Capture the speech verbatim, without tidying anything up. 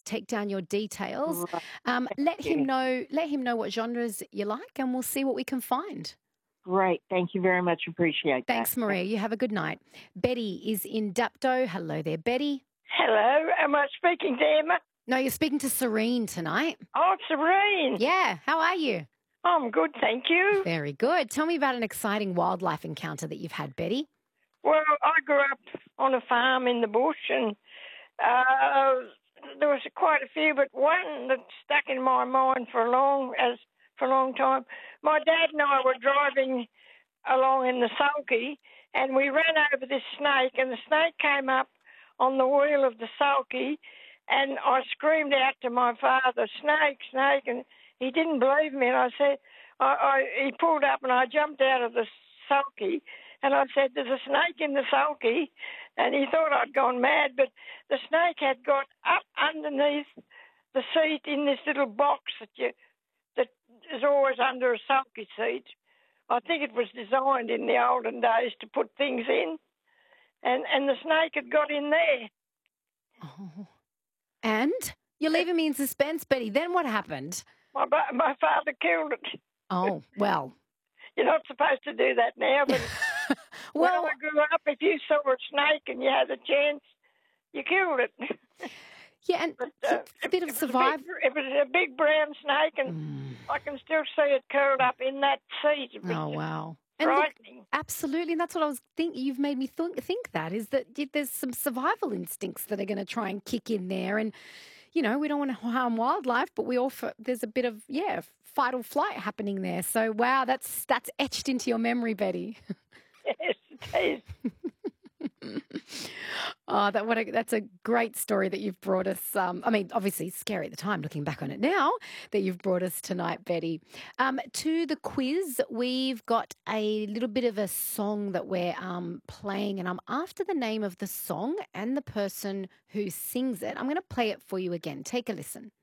take down your details. Right. Um, let him Yeah. know. Let him know what genres you like, and we'll see what we can find. Great. Thank you very much. Appreciate that. Thanks, Maria. You have a good night. Betty is in Dapto. Hello there, Betty. Hello, am I speaking to Emma? No, you're speaking to Serene tonight. Oh, Serene. Yeah. How are you? I'm good, thank you. Very good. Tell me about an exciting wildlife encounter that you've had, Betty. Well, I grew up on a farm in the bush, and uh, there was quite a few, but one that stuck in my mind for a long as for a long time. My dad and I were driving along in the sulky, and we ran over this snake, and the snake came up on the wheel of the sulky, and I screamed out to my father, "Snake, snake!" and he didn't believe me, and I said, I, I, he pulled up, and I jumped out of the sulky, and I said, "There's a snake in the sulky," and he thought I'd gone mad, but the snake had got up underneath the seat in this little box that you that is always under a sulky seat. I think it was designed in the olden days to put things in, and and the snake had got in there. Oh. And you're leaving me in suspense, Betty. Then what happened? My ba- my father killed it. Oh, well. You're not supposed to do that now, but when Well, I grew up, if you saw a snake and you had a chance, you killed it. yeah, and But it's uh, a bit it, of it, was a survival. big, it was a big brown snake, and Mm. I can still see it curled up in that seat. It was Oh, just wow. And look, frightening. absolutely, and that's what I was thinking. You've made me think, think that is that y- there's some survival instincts that are going to try and kick in there. And, you know, we don't want to harm wildlife, but we also, there's a bit of, yeah, fight or flight happening there. So, wow, that's that's etched into your memory, Betty. Yes, it is. Oh, that what a, that's a great story that you've brought us. Um, I mean, obviously scary at the time, looking back on it now, that you've brought us tonight, Betty. Um, to the quiz, we've got a little bit of a song that we're um, playing, and I'm after the name of the song and the person who sings it. I'm going to play it for you again. Take a listen.